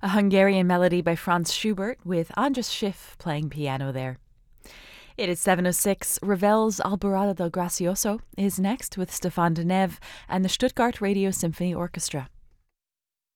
a Hungarian melody by Franz Schubert with Andras Schiff playing piano there. It is 7:06. Ravel's Alborada del Gracioso is next with Stefan de Neve and the Stuttgart Radio Symphony Orchestra.